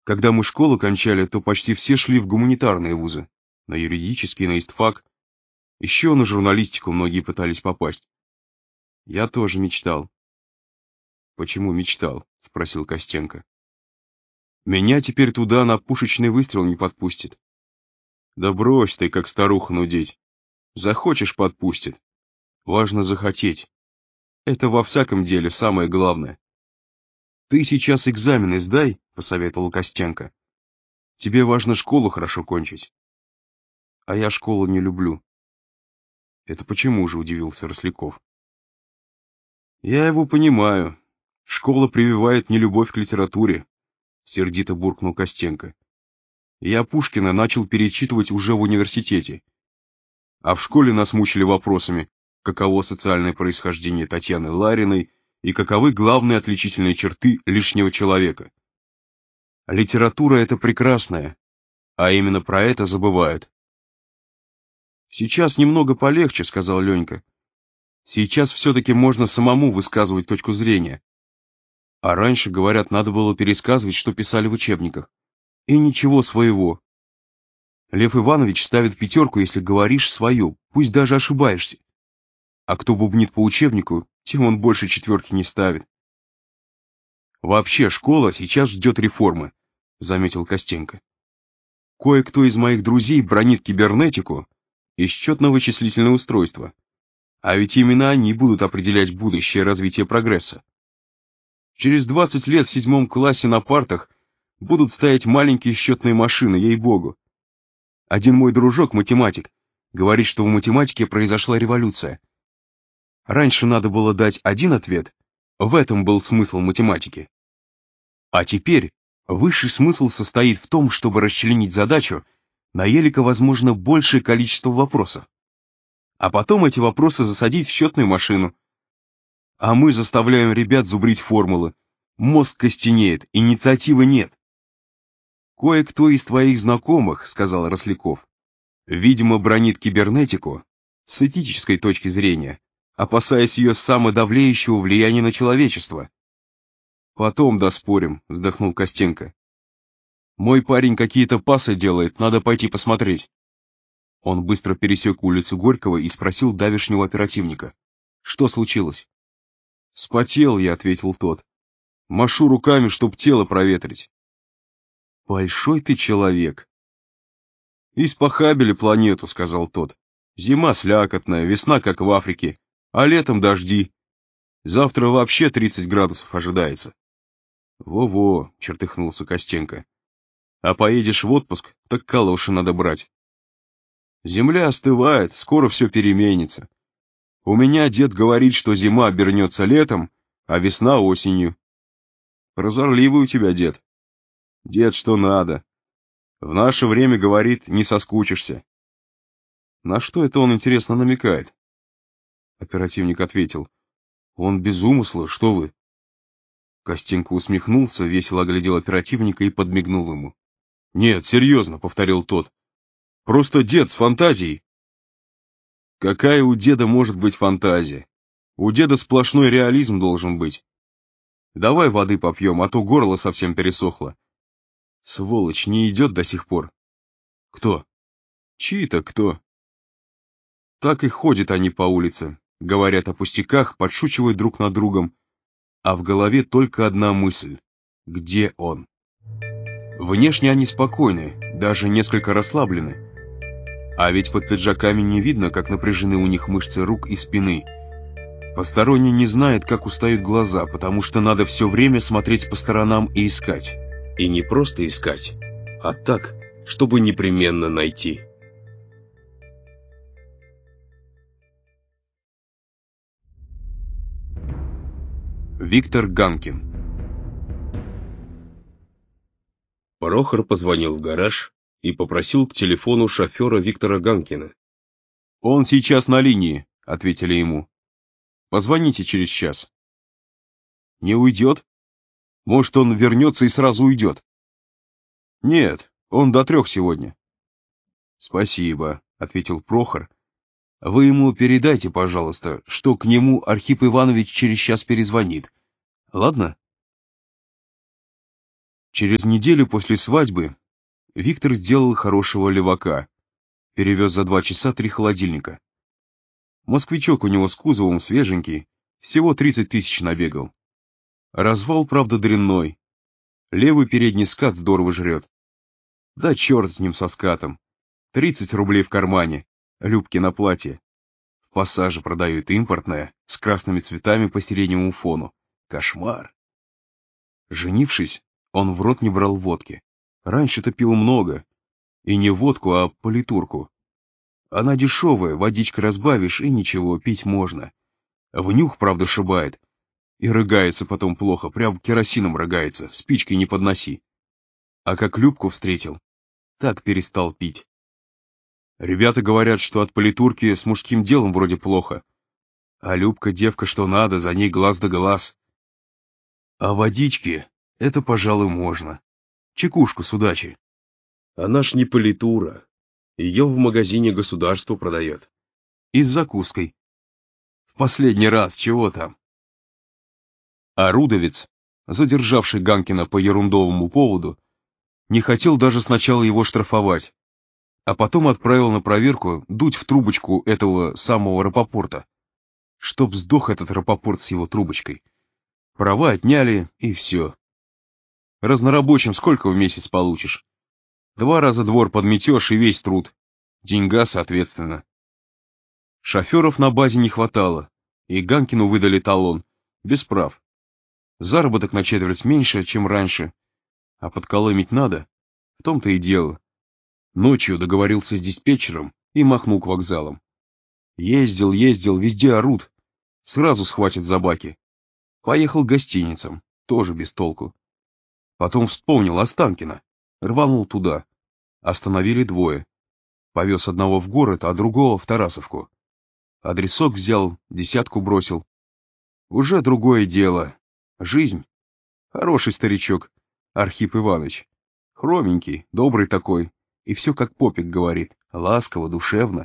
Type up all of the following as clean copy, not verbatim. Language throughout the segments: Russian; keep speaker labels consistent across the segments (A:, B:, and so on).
A: Когда мы школу кончали, то почти все шли в гуманитарные вузы. На юридический, на истфак. Еще на журналистику многие пытались попасть. Я тоже мечтал. «Почему мечтал?» — спросил Костенко. «Меня теперь туда на пушечный выстрел не подпустит». «Да брось ты, как старуха нудеть. Захочешь — подпустит. Важно захотеть. Это во всяком деле самое главное». «Ты сейчас экзамены сдай», — посоветовал Костенко. «Тебе важно школу хорошо кончить». «А я школу не люблю». «Это почему же?» — удивился Росляков. «Я его понимаю. Школа прививает нелюбовь к литературе», — сердито буркнул Костенко. «Я Пушкина начал перечитывать уже в университете. А в школе нас мучили вопросами, каково социальное происхождение Татьяны Лариной и каковы главные отличительные черты лишнего человека. Литература — это прекрасная, а именно про это забывают». «Сейчас немного полегче», — сказал Ленька. «Сейчас все-таки можно самому высказывать точку зрения. А раньше, говорят, надо было пересказывать, что писали в учебниках. И ничего своего. Лев Иванович ставит 5, если говоришь свое, пусть даже ошибаешься. А кто бубнит по учебнику, тем он больше 4 не ставит». «Вообще, школа сейчас ждет реформы», — заметил Костенко. «Кое-кто из моих друзей бронит кибернетику и счетно-вычислительное устройство. А ведь именно они будут определять будущее развитие прогресса. Через 20 лет в 7 классе на партах будут стоять маленькие счетные машины, ей-богу. Один мой дружок, математик, говорит, что в математике произошла революция. Раньше надо было дать один ответ, в этом был смысл математики. А теперь высший смысл состоит в том, чтобы расчленить задачу на елико возможно большее количество вопросов. А потом эти вопросы засадить в счетную машину. А мы заставляем ребят зубрить формулы. Мозг костенеет, инициативы нет. «Кое-кто из твоих знакомых, — сказал Росляков, — видимо, бронит кибернетику с этической точки зрения, опасаясь ее самодавлеющего влияния на человечество». «Потом доспорим», — вздохнул Костенко. «Мой парень какие-то пасы делает, надо пойти посмотреть». Он быстро пересек улицу Горького и спросил давешнего оперативника: «Что случилось?» «Вспотел я», — ответил тот. «Машу руками, чтоб тело проветрить». «Большой ты человек». «Испохабили планету», — сказал тот. «Зима слякотная, весна как в Африке, а летом дожди. Завтра вообще 30 градусов ожидается». «Во-во», — чертыхнулся Костенко. «А поедешь в отпуск, так калоши надо брать. Земля остывает, скоро все переменится. У меня дед говорит, что зима обернется летом, а весна осенью». «Прозорливый у тебя дед». «Дед, что надо. В наше время, говорит, не соскучишься». «На что это он, интересно, намекает?» Оперативник ответил: «Он без умысла, что вы?» Костенко усмехнулся, весело оглядел оперативника и подмигнул ему. «Нет, серьезно», — повторил тот. «Просто дед с фантазией». «Какая у деда может быть фантазия? У деда сплошной реализм должен быть. Давай воды попьем, а то горло совсем пересохло». «Сволочь, не идет до сих пор». «Кто?» «Чьи-то кто?» Так и ходят они по улице, говорят о пустяках, подшучивают друг над другом, а в голове только одна мысль: где он? Внешне они спокойны, даже несколько расслаблены. А ведь под пиджаками не видно, как напряжены у них мышцы рук и спины. Посторонний не знает, как устают глаза, потому что надо все время смотреть по сторонам и искать. И не просто искать, а так, чтобы непременно найти. Виктор Ганкин. Прохор позвонил в гараж и попросил к телефону шофера Виктора Ганкина. «Он сейчас на линии», — ответили ему. «Позвоните через час». «Не уйдет? Может, он вернется и сразу уйдет?» «Нет, он до 3 сегодня». «Спасибо», — ответил Прохор. «Вы ему передайте, пожалуйста, что к нему Архип Иванович через час перезвонит. Ладно?» Через неделю после свадьбы Виктор сделал хорошего левака. Перевез за 2 часа 3 холодильника. Москвичок у него с кузовом свеженький, всего 30 тысяч набегал. Развал, правда, дрянной. Левый передний скат здорово жрет. Да черт с ним со скатом. 30 рублей в кармане, Любке на платье. В Пассаже продают импортное, с красными цветами по сиреневому фону. Кошмар. Женившись, он в рот не брал водки. Раньше-то пил много. И не водку, а политурку. Она дешевая, водичкой разбавишь, и ничего, пить можно. В нюх, правда, шибает. И рыгается потом плохо, прям керосином рыгается, спички не подноси. А как Любку встретил, так перестал пить. Ребята говорят, что от политурки с мужским делом вроде плохо. А Любка девка что надо, за ней глаз да глаз. А водички — это, пожалуй, можно. Чекушку с удачей. Она ж не политура. Ее в магазине государство продает. И с закуской. В последний раз, чего там? А Рудовец, задержавший Ганкина по ерундовому поводу, не хотел даже сначала его штрафовать, а потом отправил на проверку дуть в трубочку этого самого Рапопорта. Чтоб сдох этот Рапопорт с его трубочкой. Права отняли, и все. Разнорабочим сколько в месяц получишь? 2 раза двор подметешь, и весь труд. Деньга, соответственно. Шоферов на базе не хватало, и Ганкину выдали талон, без прав. Заработок на четверть меньше, чем раньше. А подколымить надо, в том-то и дело. Ночью договорился с диспетчером и махнул к вокзалам. Ездил, везде орут. Сразу схватят за баки. Поехал к гостиницам, тоже без толку. Потом вспомнил Останкино. Рванул туда. Остановили 2. Повез одного в город, а другого в Тарасовку. Адресок взял, 10 бросил. Уже другое дело. Жизнь. Хороший старичок, Архип Иванович. Хроменький, добрый такой. И все как попик говорит. Ласково, душевно.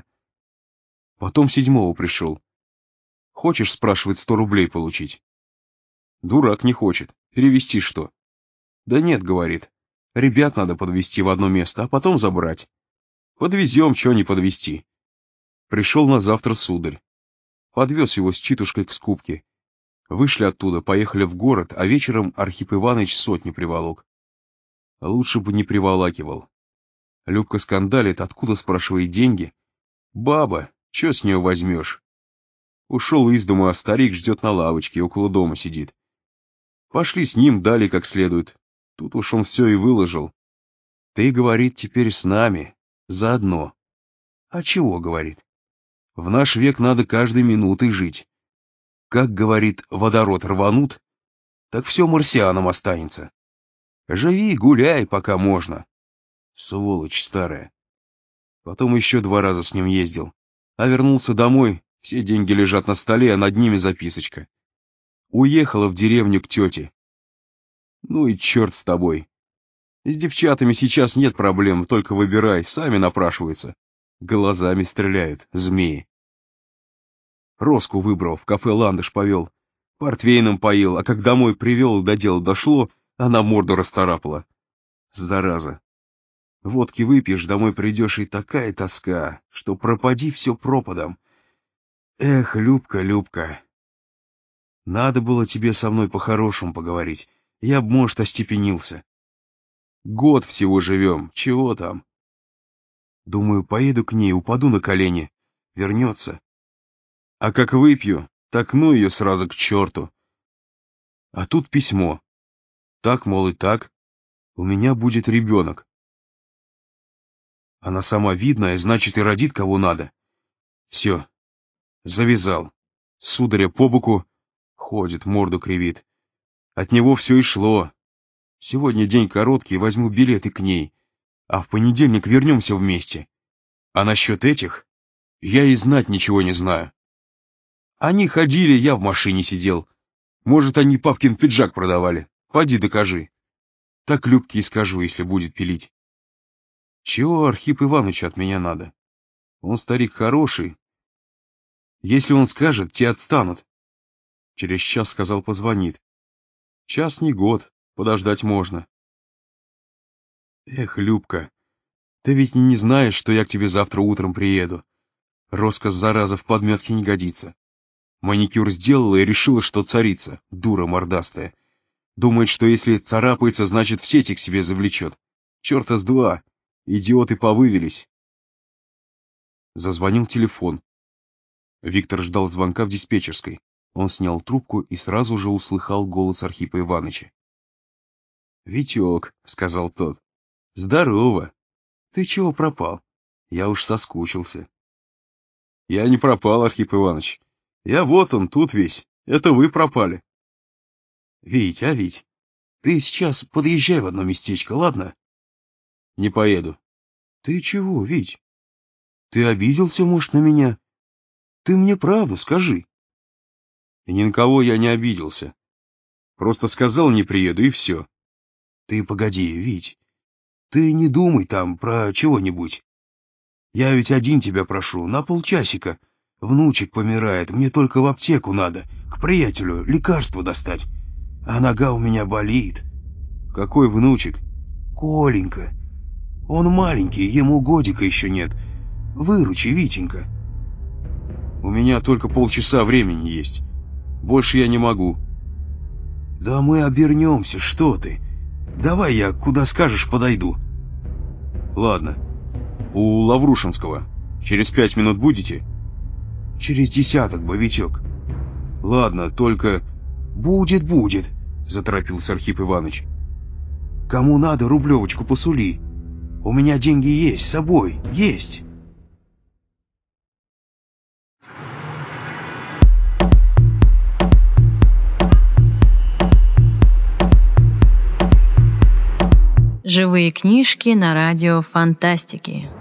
A: Потом 7 пришел. Хочешь, спрашивает, 100 рублей получить? Дурак не хочет. Перевести что? Да нет, говорит. Ребят надо подвезти в одно место, а потом забрать. Подвезем, чё не подвезти. Пришел на завтра сударь. Подвез его с Читушкой к скупке. Вышли оттуда, поехали в город, а вечером Архип Иванович 100 приволок. Лучше бы не приволакивал. Любка скандалит, откуда, спрашивает, деньги? Баба, чё с нее возьмешь? Ушел из дома, а старик ждет на лавочке, около дома сидит. Пошли с ним, дали как следует. Тут уж он все и выложил. Ты, говорит, теперь с нами, заодно. А чего, говорит? В наш век надо каждой минутой жить. Как, говорит, водород рванут, так все марсианам останется. Живи, гуляй, пока можно. Сволочь старая. Потом еще 2 раза с ним ездил. А вернулся домой, все деньги лежат на столе, а над ними записочка. Уехала в деревню к тете. Ну и черт с тобой. С девчатами сейчас нет проблем, только выбирай, сами напрашиваются. Глазами стреляют, змеи. Роску выбрал, в кафе «Ландыш» повел. Портвейном поил, а как домой привел, до дела дошло, она морду расцарапала. Зараза. Водки выпьешь, домой придешь, и такая тоска, что пропади все пропадом. Эх, Любка, Любка. Надо было тебе со мной по-хорошему поговорить. Я б, может, остепенился. Год всего живем, чего там? Думаю, поеду к ней, упаду на колени. Вернется. А как выпью, так ну ее сразу к черту. А тут письмо. Так, мол, и так. У меня будет ребенок. Она сама видная, значит, и родит кого надо. Все. Завязал. Сударя по боку. Ходит, морду кривит. От него все и шло. Сегодня день короткий, возьму билеты к ней. А в понедельник вернемся вместе. А насчет этих, я и знать ничего не знаю. Они ходили, я в машине сидел. Может, они папкин пиджак продавали. Поди докажи. Так Любке и скажу, если будет пилить. Чего Архип Ивановичу от меня надо? Он старик хороший. Если он скажет, те отстанут. Через час сказал, позвонит. Час не год, подождать можно. Эх, Любка, ты ведь не знаешь, что я к тебе завтра утром приеду. Роскос, зараза, в подметке не годится. Маникюр сделала и решила, что царица, дура мордастая. Думает, что если царапается, значит в сети к себе завлечет. Черта с два. Идиоты повывелись. Зазвонил телефон. Виктор ждал звонка в диспетчерской. Он снял трубку и сразу же услыхал голос Архипа Иваныча. «Витек», — сказал тот, — «здорово. Ты чего пропал? Я уж соскучился». «Я не пропал, Архип Иваныч. Я вот он, тут весь. Это вы пропали». «Вить, ты сейчас подъезжай в одно местечко, ладно?» «Не поеду». «Ты чего, Вить? Ты обиделся, может, на меня? Ты мне правду скажи». «И ни на кого я не обиделся. Просто сказал, не приеду, и все». «Ты погоди, Вить. Ты не думай там про чего-нибудь. Я ведь один тебя прошу, на полчасика. Внучек помирает, мне только в аптеку надо, к приятелю, лекарство достать. А нога у меня болит». «Какой внучек?» «Коленька. Он маленький, ему годика еще нет. Выручи, Витенька». «У меня только полчаса времени есть. Больше я не могу». «Да мы обернемся, что ты. Давай я, куда скажешь, подойду». «Ладно. У Лаврушинского. Через 5 минут будете?» «Через 10 бы, Витек». «Ладно, только...» «Будет», — заторопился Архип Иваныч. «Кому надо, рублевочку посули. У меня деньги есть, с собой, есть».
B: Живые книжки на радио Фантастики.